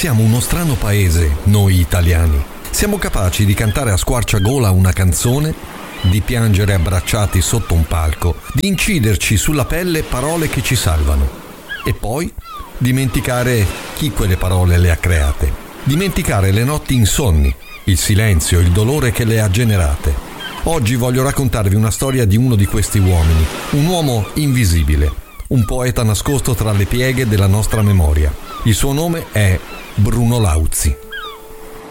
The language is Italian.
Siamo uno strano paese, noi italiani. Siamo capaci di cantare a squarciagola una canzone, di piangere abbracciati sotto un palco, di inciderci sulla pelle parole che ci salvano. E poi dimenticare chi quelle parole le ha create. Dimenticare le notti insonni, il silenzio, il dolore che le ha generate. Oggi voglio raccontarvi una storia di uno di questi uomini, un uomo invisibile, un poeta nascosto tra le pieghe della nostra memoria. Il suo nome è Bruno Lauzi.